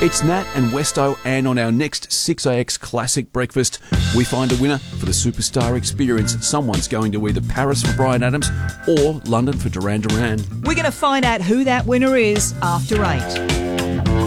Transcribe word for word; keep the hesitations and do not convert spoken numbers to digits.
It's Nat and Westo, and on our next six A X Classic Breakfast, we find a winner for the Superstar Experience. Someone's going to either Paris for Bryan Adams or London for Duran Duran. We're going to find out who that winner is after eight.